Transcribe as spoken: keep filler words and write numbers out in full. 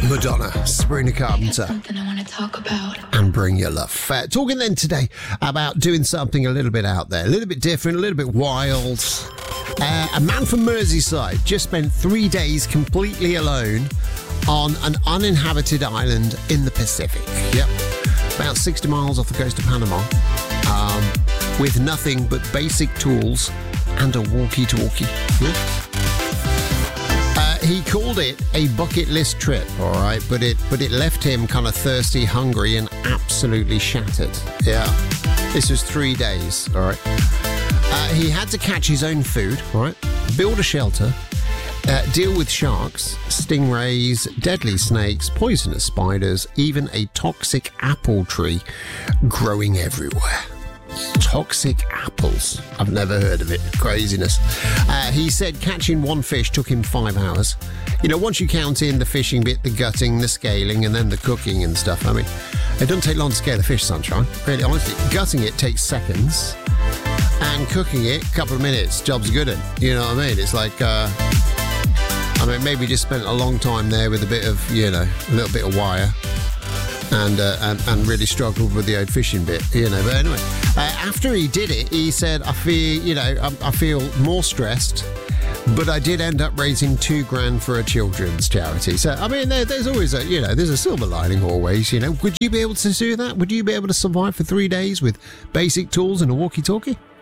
Madonna, Sabrina Carpenter. Something I want to talk about. And Bring Your Love. Uh, talking then today about doing something a little bit out there, a little bit different, a little bit wild. Uh, a man from Merseyside just spent three days completely alone on an uninhabited island in the Pacific. Yep. About sixty miles off the coast of Panama. Um, with nothing but basic tools and a walkie-talkie. Yeah. He called it a bucket list trip, all right, but it but it left him kind of thirsty, hungry, and absolutely shattered. Yeah, this was three days, all right. Uh, he had to catch his own food, all right, build a shelter, uh, deal with sharks, stingrays, deadly snakes, poisonous spiders, even a toxic apple tree growing everywhere. Toxic apples. I've never heard of it. Craziness. Uh, he said catching one fish took him five hours. You know, once you count in the fishing bit, the gutting, the scaling, and then the cooking and stuff. I mean, it doesn't take long to scale a fish, Sunshine. Really, honestly, gutting it takes seconds. And cooking it, a couple of minutes. Job's good. You know what I mean? It's like, uh, I mean, maybe just spent a long time there with a bit of, you know, a little bit of wire. And, uh, and and really struggled with the old fishing bit, you know. But anyway, uh, after he did it, he said, I feel, you know, I, I feel more stressed, but I did end up raising two grand for a children's charity. So, I mean, there, there's always a, you know, there's a silver lining always, you know. Would you be able to do that? Would you be able to survive for three days with basic tools and a walkie-talkie?